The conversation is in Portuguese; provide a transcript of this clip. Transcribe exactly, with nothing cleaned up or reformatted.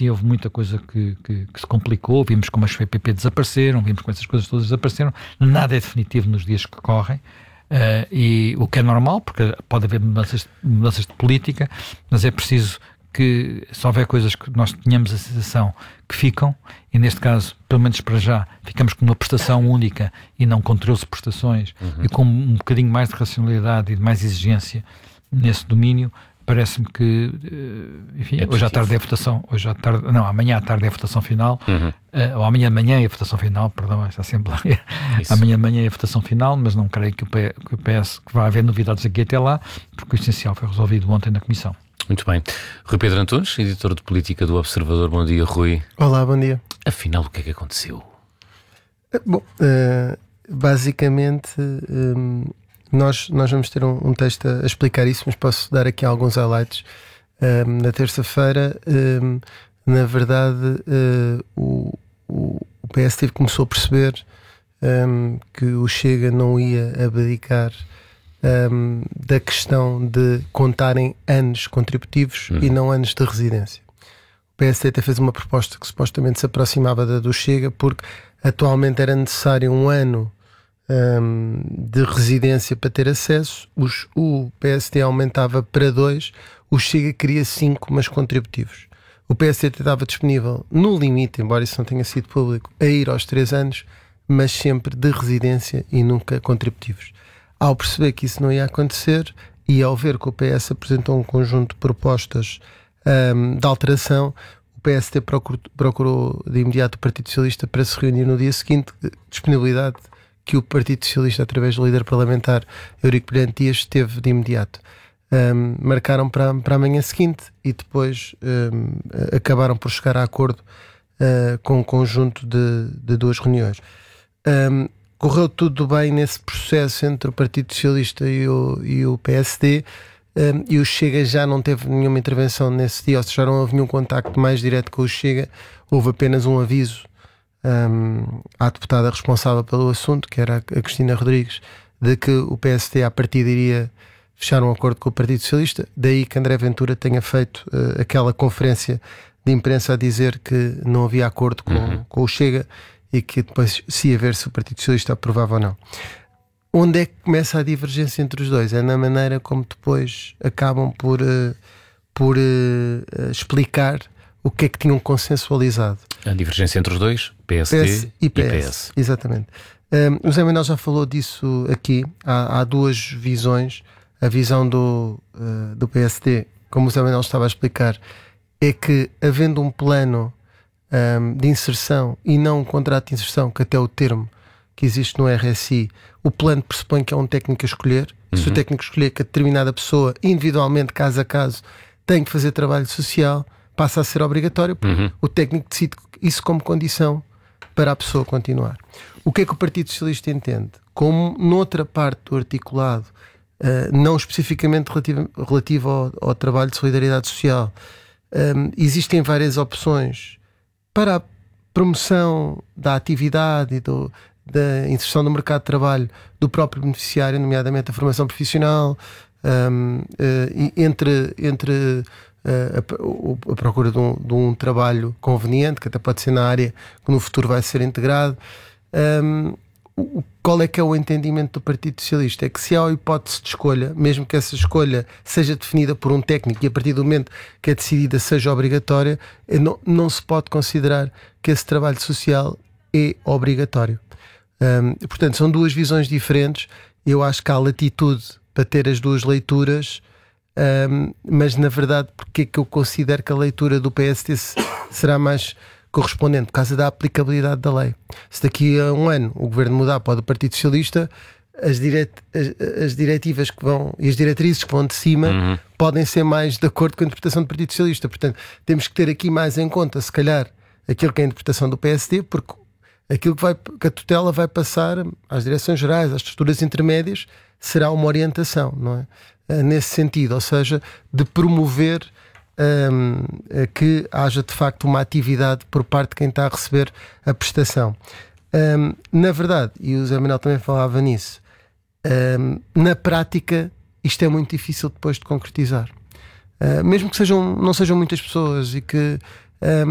assim houve muita coisa que, que, que se complicou, vimos como as P P P desapareceram, vimos como essas coisas todas desapareceram, nada é definitivo nos dias que correm, uh, e o que é normal, porque pode haver mudanças, mudanças de política, mas é preciso que, se houver coisas que nós tenhamos a sensação que ficam, e neste caso, pelo menos para já, ficamos com uma prestação única e não com treze prestações, uhum. e com um bocadinho mais de racionalidade e de mais exigência nesse domínio, parece-me que, enfim, é hoje à tarde é a votação, hoje à tarde, não, amanhã à tarde é a votação final, uhum. uh, ou amanhã de manhã é a votação final, perdão, esta Assembleia, Isso. amanhã de manhã é a votação final, mas não creio que o, P, que o P S, que vai haver novidades aqui até lá, porque o essencial foi resolvido ontem na Comissão. Muito bem. Rui Pedro Antunes, editor de política do Observador. Bom dia, Rui. Olá, bom dia. Afinal, o que é que aconteceu? Bom, uh, basicamente um, nós, nós vamos ter um, um texto a, a explicar isso, mas posso dar aqui alguns highlights. Um, na terça-feira, um, na verdade, uh, o, o, o P S teve, começou a perceber um, que o Chega não ia abdicar Um, da questão de contarem anos contributivos uhum. e não anos de residência. O P S D até fez uma proposta que supostamente se aproximava da do Chega, porque atualmente era necessário um ano um, de residência para ter acesso. Os, o P S D aumentava para dois, o Chega queria cinco, mas contributivos. O P S D estava disponível no limite, embora isso não tenha sido público, a ir aos três anos, mas sempre de residência e nunca contributivos. Ao perceber que isso não ia acontecer e ao ver que o P S apresentou um conjunto de propostas um, de alteração, o P S D procurou, procurou de imediato o Partido Socialista para se reunir no dia seguinte, disponibilidade que o Partido Socialista, através do líder parlamentar Eurico Brilhante Dias, teve de imediato. Um, marcaram para, para a manhã seguinte e depois um, acabaram por chegar a acordo uh, com um conjunto de, de duas reuniões. Um, Correu tudo bem nesse processo entre o Partido Socialista e o, e o P S D, um, e o Chega já não teve nenhuma intervenção nesse dia, ou seja, já não houve nenhum contacto mais direto com o Chega, houve apenas um aviso um, à deputada responsável pelo assunto, que era a Cristina Rodrigues, de que o P S D à partida iria fechar um acordo com o Partido Socialista, daí que André Ventura tenha feito uh, aquela conferência de imprensa a dizer que não havia acordo com, uhum. com o Chega, e que depois se ia ver se o Partido Socialista aprovava ou não. Onde é que começa a divergência entre os dois? É na maneira como depois acabam por, uh, por uh, explicar o que é que tinham consensualizado. A divergência entre os dois, P S D P S e P S. E P S. Exatamente. Um, o Zé Manuel já falou disso aqui. Há, há duas visões. A visão do, uh, do P S D, como o Zé Manuel estava a explicar, é que havendo um plano Um, de inserção e não um contrato de inserção, que até o termo que existe no R S I, o plano pressupõe que é um técnico a escolher. Uhum. Se o técnico escolher que a determinada pessoa, individualmente, caso a caso, tem que fazer trabalho social, passa a ser obrigatório, porque uhum. o técnico decide isso como condição para a pessoa continuar. O que é que o Partido Socialista entende? Como noutra parte do articulado, uh, não especificamente relativo, relativo ao, ao trabalho de solidariedade social, um, existem várias opções para a promoção da atividade e do, da inserção no mercado de trabalho do próprio beneficiário, nomeadamente a formação profissional, um, uh, entre, entre uh, a, a procura de um, de um trabalho conveniente, que até pode ser na área que no futuro vai ser integrado. Um, o, qual é que é o entendimento do Partido Socialista? É que se há a hipótese de escolha, mesmo que essa escolha seja definida por um técnico e a partir do momento que é decidida seja obrigatória, não, não se pode considerar que esse trabalho social é obrigatório. Um, portanto, são duas visões diferentes. Eu acho que há latitude para ter as duas leituras, um, mas na verdade, porque é que eu considero que a leitura do P S D será mais correspondente? Por causa da aplicabilidade da lei. Se daqui a um ano o governo mudar para o do Partido Socialista, as, diret, as, as diretivas que vão e as diretrizes que vão de cima uhum. podem ser mais de acordo com a interpretação do Partido Socialista. Portanto, temos que ter aqui mais em conta, se calhar, aquilo que é a interpretação do P S D, porque aquilo que, vai, que a tutela vai passar às direções gerais, às estruturas intermédias, será uma orientação, não é? Nesse sentido, ou seja, de promover Um, que haja de facto uma atividade por parte de quem está a receber a prestação. Um, na verdade, e o Zé Manuel também falava nisso, um, na prática isto é muito difícil depois de concretizar. Uh, mesmo que sejam, não sejam muitas pessoas e que um,